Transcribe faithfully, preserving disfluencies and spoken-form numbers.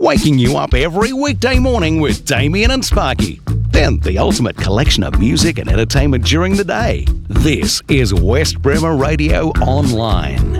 waking you up every weekday morning with Damien and Sparky. Then the ultimate collection of music and entertainment during the day. This is West Bremer Radio Online.